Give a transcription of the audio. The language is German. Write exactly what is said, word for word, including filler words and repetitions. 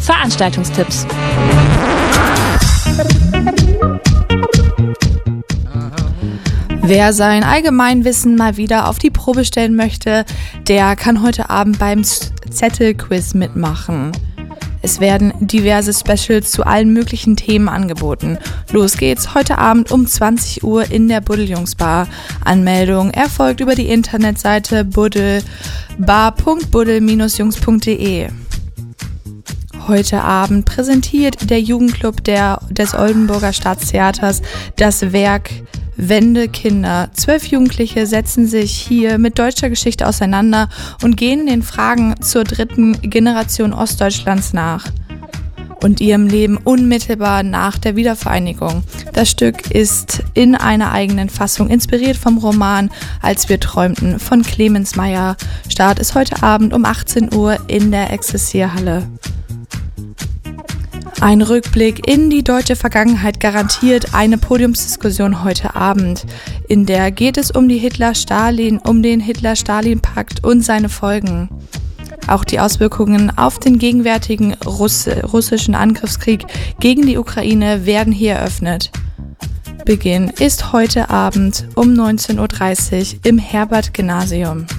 Veranstaltungstipps. Wer sein Allgemeinwissen mal wieder auf die Probe stellen möchte, der kann heute Abend beim Zettelquiz mitmachen. Es werden diverse Specials zu allen möglichen Themen angeboten. Los geht's heute Abend um zwanzig Uhr in der Buddeljungsbar. Anmeldung erfolgt über die Internetseite buddel bar punkt buddel Bindestrich jungs punkt de. Heute Abend präsentiert der Jugendclub der, des Oldenburger Staatstheaters das Werk Wende Kinder. Zwölf Jugendliche setzen sich hier mit deutscher Geschichte auseinander und gehen den Fragen zur dritten Generation Ostdeutschlands nach und ihrem Leben unmittelbar nach der Wiedervereinigung. Das Stück ist in einer eigenen Fassung inspiriert vom Roman Als wir träumten von Clemens Meyer. Start ist heute Abend um achtzehn Uhr in der Exerzierhalle. Ein Rückblick in die deutsche Vergangenheit garantiert eine Podiumsdiskussion heute Abend. In der geht es um die Hitler-Stalin, um den Hitler-Stalin-Pakt und seine Folgen. Auch die Auswirkungen auf den gegenwärtigen Russ- russischen Angriffskrieg gegen die Ukraine werden hier eröffnet. Beginn ist heute Abend um neunzehn Uhr dreißig im Herbert-Gymnasium.